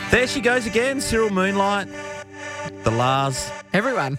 There she goes again, Cyril Moonlight, the Lars. Everyone.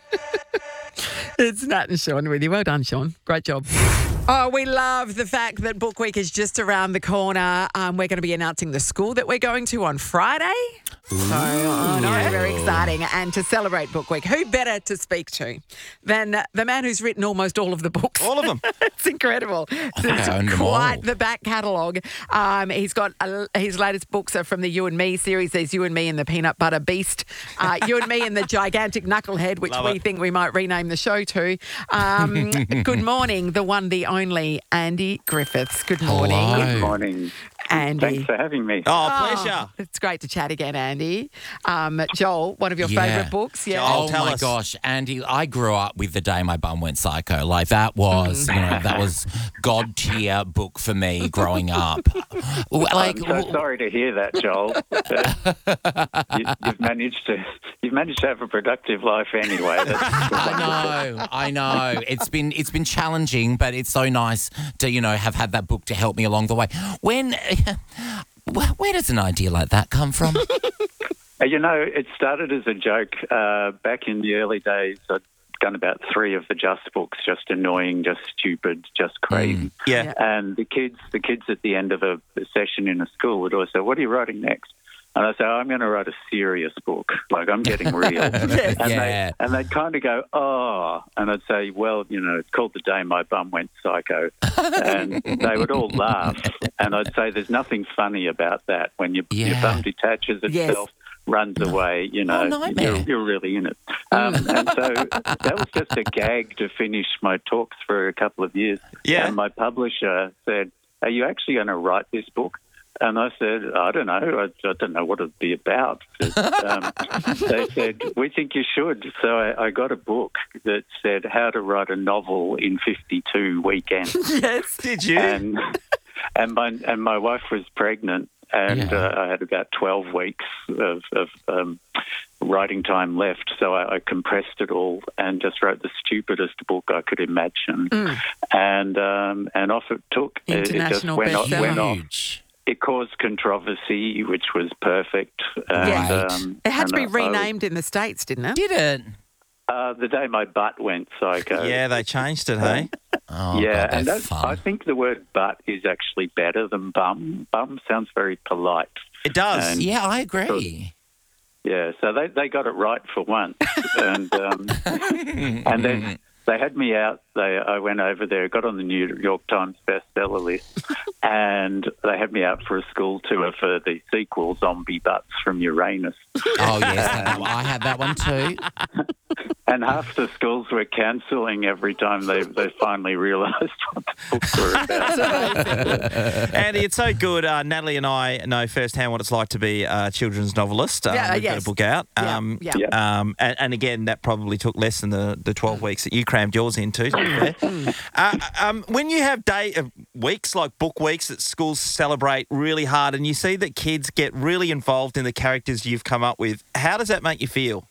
It's Nat and Sean with you. Well done, Sean. Great job. Oh, we love the fact that Book Week is just around the corner. We're going to be announcing the school that we're going to on Friday. So, I know, very exciting. And to celebrate Book Week, who better to speak to than the man who's written almost all of the books? All of them. It's incredible. It's quite the back catalogue. He's got his latest books are from the You and Me series. There's You and Me and the Peanut Butter Beast. You and Me and the Gigantic Knucklehead, which we think we might rename the show to. Good morning, the one, the only Andy Griffiths. Good morning. Hello. Good morning. Andy. Thanks for having me. Oh, pleasure. It's great to chat again, Andy. Joel, one of your favourite books? Yeah. Joel, Oh my gosh, Andy! I grew up with The Day My Bum Went Psycho. Like that was, that was god tier book for me growing up. I'm so sorry to hear that, Joel. You've managed to have a productive life anyway. I know. It's been challenging, but it's so nice to have had that book to help me along the way. Where does an idea like that come from? It started as a joke back in the early days. I'd done about 3 of the Just books, just annoying, just stupid, just crazy. Yeah. And the kids at the end of a session in a school would always say, "What are you writing next?" And I say, "I'm going to write a serious book. Like, I'm getting real." And they'd kind of go, "Oh." And I'd say, "Well, it's called The Day My Bum Went Psycho." And they would all laugh. And I'd say, "There's nothing funny about that. When your bum detaches itself, runs away, you're really in it." And so that was just a gag to finish my talks for a couple of years. Yeah. And my publisher said, "Are you actually going to write this book?" And I said, "I don't know. I don't know what it'd be about." They said, "We think you should." So I got a book that said how to write a novel in 52 weekends. Yes. Did you? And my wife was pregnant, and I had about 12 weeks of writing time left. So I compressed it all and just wrote the stupidest book I could imagine. And off it took. International it just went off. Huge. It caused controversy, which was perfect. And, it had to be renamed in the States, didn't it? Did it? The Day My Butt Went Psycho. Yeah, they changed it, hey? Oh, Yeah, God, and that's fun. I think the word butt is actually better than bum. Bum sounds very polite. It does. And Yeah, I agree. yeah, so they got it right for once. And then they had me out. I went over there, got on the New York Times bestseller list, and they had me out for a school tour for the sequel, Zombie Butts from Uranus. Oh, yes. I had that one too. And half the schools were cancelling every time they finally realised what the books were about. Andy, it's so good. Natalie and I know firsthand what it's like to be a children's novelist. We've got a book out. And again, that probably took less than the 12 weeks that you crammed yours into, to be fair. When you have weeks like book weeks that schools celebrate really hard and you see that kids get really involved in the characters you've come up with, how does that make you feel?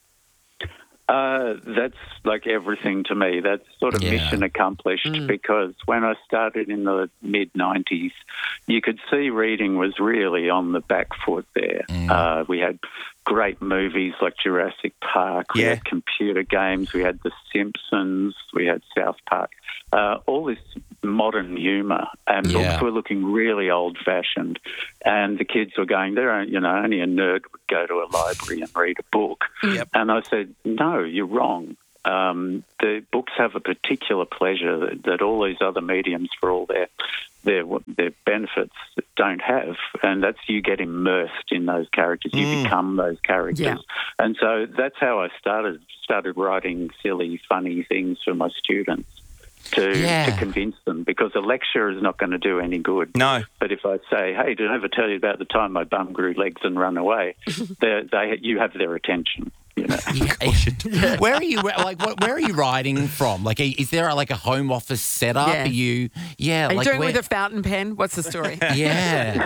That's like everything to me. That's sort of mission accomplished because when I started in the mid-90s, you could see reading was really on the back foot there. We had great movies like Jurassic Park. We had computer games. We had The Simpsons. We had South Park. All this modern humour, and books were looking really old-fashioned. And the kids were going, only a nerd would go to a library and read a book. And I said, no, you're wrong. The books have a particular pleasure that all these other mediums, for all their benefits, don't have, and that's you get immersed in those characters. You become those characters, and so that's how I started writing silly, funny things for my students to convince them, because a lecture is not going to do any good. No. But if I say, "Hey, did I ever tell you about the time my bum grew legs and run away?" you have their attention. Where are you? Where are you writing from? Like, is there a home office setup? Yeah. Are you? Yeah. Are you doing with a fountain pen? What's the story? Yeah.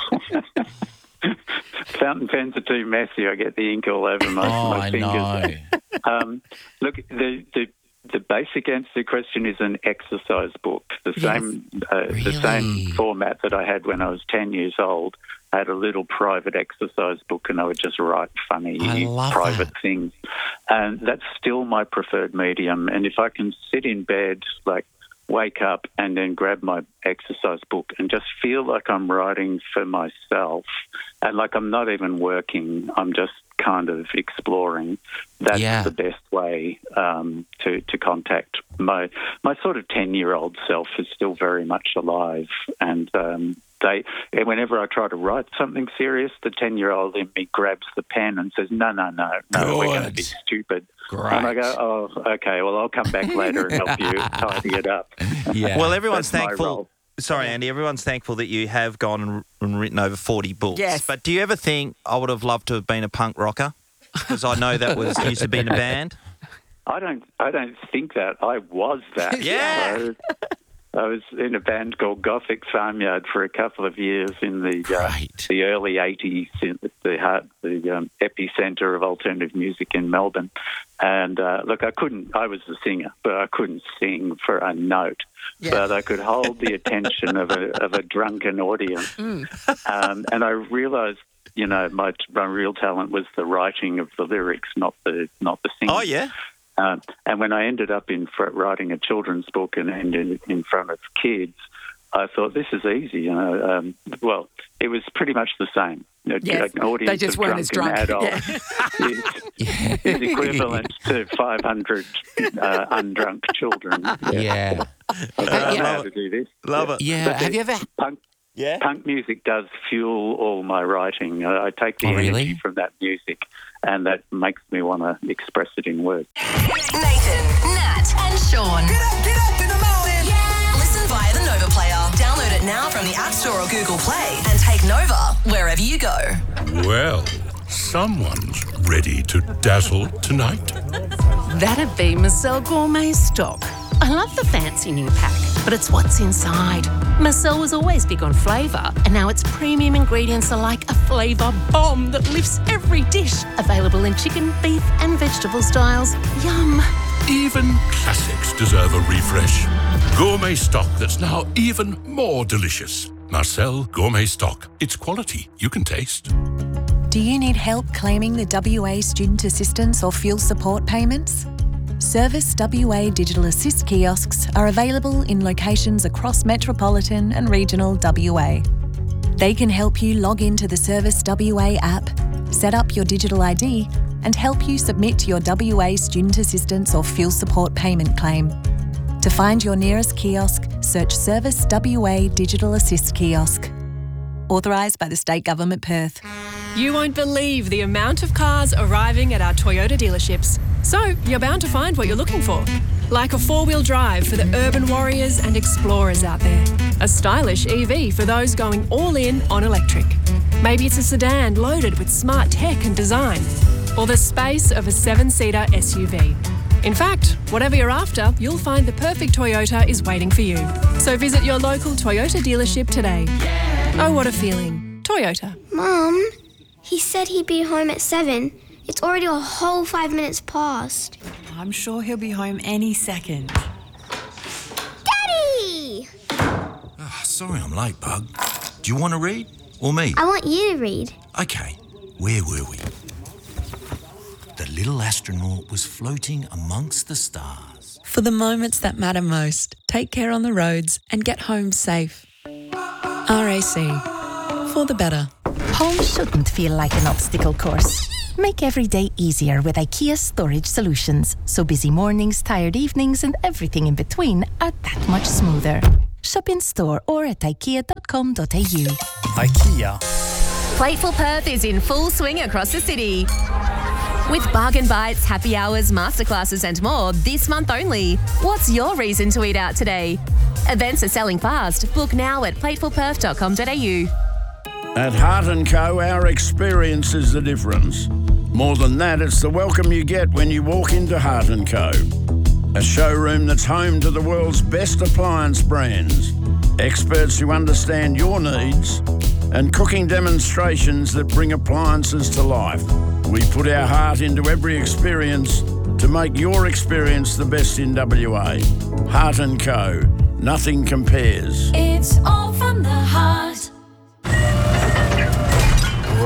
Fountain pens are too messy. I get the ink all over my fingers. Know. Look, the basic answer to the question is an exercise book. The same format that I had when I was 10 years old, I had a little private exercise book and I would just write funny private things. And that's still my preferred medium. And if I can sit in bed, like wake up and then grab my exercise book and just feel like I'm writing for myself and like I'm not even working, I'm just kind of exploring, that's the best way to contact. My sort of 10-year-old self is still very much alive, and whenever I try to write something serious, the 10-year-old in me grabs the pen and says, no, we're going to be stupid. Great. And I go, oh, okay, well, I'll come back later and help you tidy it up. Yeah. Well, everyone's thankful. Sorry, Andy, everyone's thankful that you have gone and written over 40 books. Yes. But do you ever think I would have loved to have been a punk rocker? Because I know that was used to be in a band. I don't think that. I was that. Yeah. I was in a band called Gothic Farmyard for a couple of years in the early 80s, in the epicenter of alternative music in Melbourne. And look, I was the singer, but I couldn't sing for a note. Yeah. But I could hold the attention of a drunken audience. And I realised, my real talent was the writing of the lyrics, not the singing. Oh, yeah. And when I ended up writing a children's book and ended in front of kids, I thought, this is easy. Well, it was pretty much the same. Yes. An audience they just of weren't as drunk. Adults is equivalent to 500 undrunk children. Yeah. I don't know how to do this. Love it. Yeah. Have you ever... Punk music does fuel all my writing. I take the energy from that music, and that makes me want to express it in words. Nathan, Nat, and Sean. Get up in the morning. Yeah. Listen via the Nova Player. Download it now from the App Store or Google Play, and take Nova wherever you go. Well, someone's ready to dazzle tonight. That'd be Marcel Gourmet Stock. I love the fancy new pack, but it's what's inside. Marcel was always big on flavour, and now its premium ingredients are like a flavour bomb that lifts every dish. Available in chicken, beef and vegetable styles. Yum. Even classics deserve a refresh. Gourmet stock that's now even more delicious. Marcel Gourmet Stock. It's quality you can taste. Do you need help claiming the WA Student Assistance or Fuel Support payments? Service WA Digital Assist kiosks are available in locations across metropolitan and regional WA. They can help you log into the Service WA app, set up your digital ID, and help you submit your WA Student Assistance or Fuel Support payment claim. To find your nearest kiosk, search Service WA Digital Assist kiosk. Authorised by the State Government, Perth. You won't believe the amount of cars arriving at our Toyota dealerships. So you're bound to find what you're looking for. Like a four-wheel drive for the urban warriors and explorers out there. A stylish EV for those going all in on electric. Maybe it's a sedan loaded with smart tech and design. Or the space of a 7-seater SUV. In fact, whatever you're after, you'll find the perfect Toyota is waiting for you. So visit your local Toyota dealership today. Oh, what a feeling. Toyota. Mum, he said he'd be home at 7. It's already a whole 5 minutes past. I'm sure he'll be home any second. Daddy! Oh, sorry I'm late, Bug. Do you want to read? Or me? I want you to read. Okay, where were we? The little astronaut was floating amongst the stars. For the moments that matter most, take care on the roads and get home safe. RAC. For the better. Home shouldn't feel like an obstacle course. Make every day easier with IKEA Storage Solutions, so busy mornings, tired evenings and everything in between are that much smoother. Shop in store or at ikea.com.au. IKEA. Plateful Perth is in full swing across the city. With bargain bites, happy hours, masterclasses and more this month only. What's your reason to eat out today? Events are selling fast. Book now at platefulperth.com.au. At Heart & Co, our experience is the difference. More than that, it's the welcome you get when you walk into Heart & Co. A showroom that's home to the world's best appliance brands, experts who understand your needs, and cooking demonstrations that bring appliances to life. We put our heart into every experience to make your experience the best in WA. Heart & Co. Nothing compares. It's all from the heart.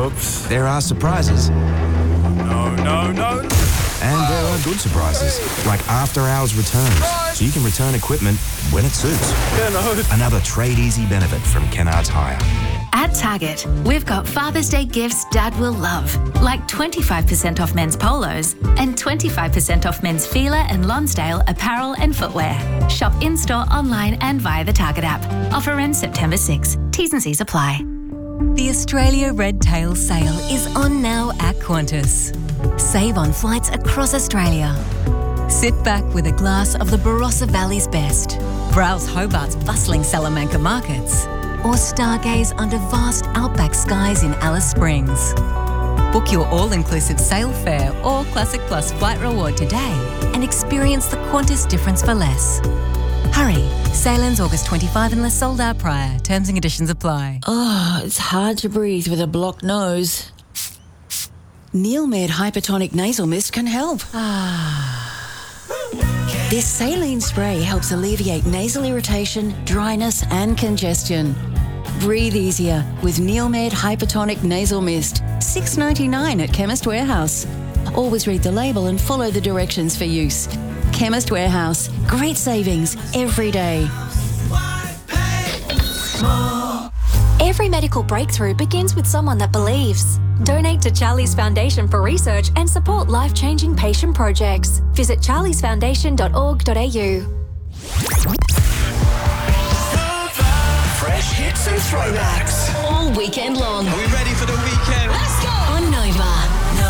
Whoops. There are surprises. No. And there are good surprises, like after-hours returns, so you can return equipment when it suits. Another trade-easy benefit from Kennards Hire. At Target, we've got Father's Day gifts Dad will love, like 25% off men's polos and 25% off men's Fila and Lonsdale apparel and footwear. Shop in-store, online and via the Target app. Offer ends September 6. T's and C's apply. The Australia Red Tail Sale is on now at Qantas. Save on flights across Australia. Sit back with a glass of the Barossa Valley's best. Browse Hobart's bustling Salamanca markets. Or stargaze under vast outback skies in Alice Springs. Book your all-inclusive sail fare or Classic Plus flight reward today and experience the Qantas difference for less. Hurry, sale ends August 25 unless sold out prior. Terms and conditions apply. Oh, it's hard to breathe with a blocked nose. Neilmed Hypertonic Nasal Mist can help. This saline spray helps alleviate nasal irritation, dryness and congestion. Breathe easier with Neilmed Hypertonic Nasal Mist. $6.99 at Chemist Warehouse. Always read the label and follow the directions for use. Chemist Warehouse. Great savings every day. Every medical breakthrough begins with someone that believes. Donate to Charlie's Foundation for research and support life-changing patient projects. Visit charliesfoundation.org.au. Fresh hits and throwbacks all weekend long. Are we ready for the weekend?